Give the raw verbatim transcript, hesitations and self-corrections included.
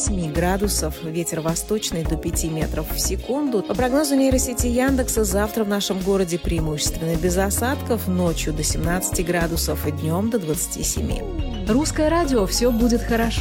восьми градусов, ветер восточный до пяти метров в секунду. По прогнозу нейросети Яндекса, завтра в нашем городе преимущественно без осадков, ночью до семнадцати градусов и днем до двадцати семи. Русское радио «Все будет хорошо».